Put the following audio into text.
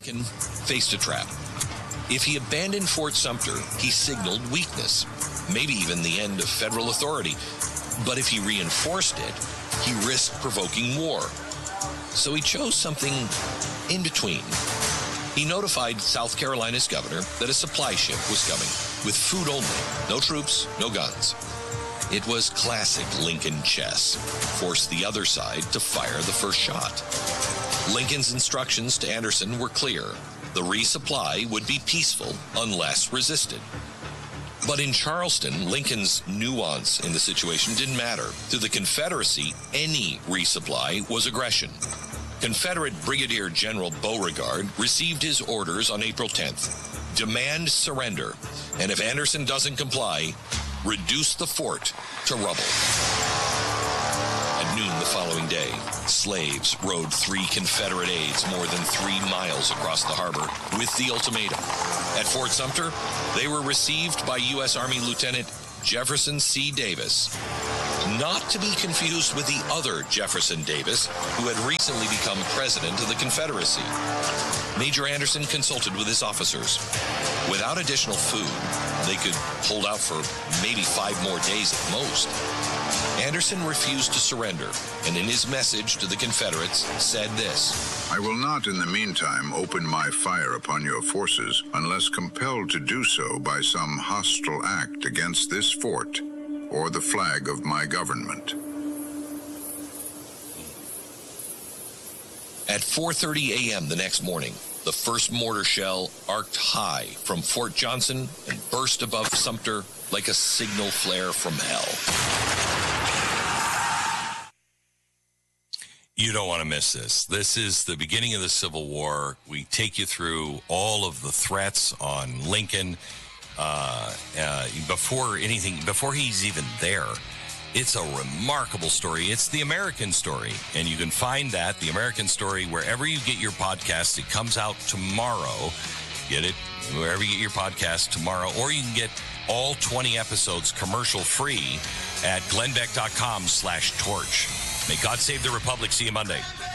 Lincoln faced a trap. If he abandoned Fort Sumter, he signaled weakness, maybe even the end of federal authority. But if he reinforced it, he risked provoking war. So he chose something in between. He notified South Carolina's governor that a supply ship was coming, with food only, no troops, no guns. It was classic Lincoln chess. Force the other side to fire the first shot. Lincoln's instructions to Anderson were clear. The resupply would be peaceful unless resisted. But in Charleston, Lincoln's nuance in the situation didn't matter. To the Confederacy, any resupply was aggression. Confederate Brigadier General Beauregard received his orders on April 10th. Demand surrender, and if Anderson doesn't comply, reduce the fort to rubble. At noon the following day, slaves rowed 3 Confederate aides more than 3 miles across the harbor with the ultimatum. At Fort Sumter, they were received by U.S. Army Lieutenant Jefferson C. Davis, not to be confused with the other Jefferson Davis, who had recently become president of the Confederacy. Major Anderson consulted with his officers. Without additional food, they could hold out for maybe 5 more days at most. Anderson refused to surrender, and in his message to the Confederates said this: I will not in the meantime open my fire upon your forces unless compelled to do so by some hostile act against this fort or the flag of my government. At 4:30 a.m. the next morning, the first mortar shell arced high from Fort Johnson and burst above Sumter like a signal flare from hell. You don't want to miss this. This is the beginning of the Civil War. We take you through all of the threats on Lincoln before he's even there. It's a remarkable story. It's the American story, and you can find that, the American story, wherever you get your podcast. It comes out tomorrow. Get it wherever you get your podcast tomorrow, or you can get all 20 episodes commercial-free at glennbeck.com/torch. May God save the Republic. See you Monday.